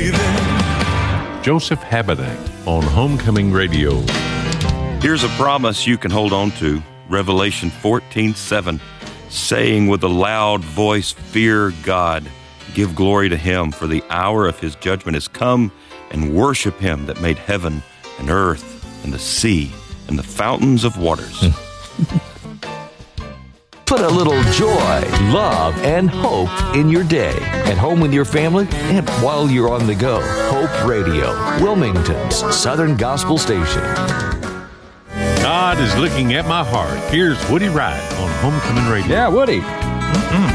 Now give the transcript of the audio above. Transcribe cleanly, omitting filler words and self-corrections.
breathing. Joseph Habedank on Homecoming Radio. Here's a promise you can hold on to. Revelation 14:7, saying with a loud voice, fear God, give glory to him, for the hour of his judgment is come, and worship him that made heaven and earth and the sea and the fountains of waters. Put a little joy, love, and hope in your day. At home with your family and while you're on the go. Hope Radio, Wilmington's Southern Gospel Station. God is looking at my heart. Here's Woody Wright on Homecoming Radio. Yeah, Woody.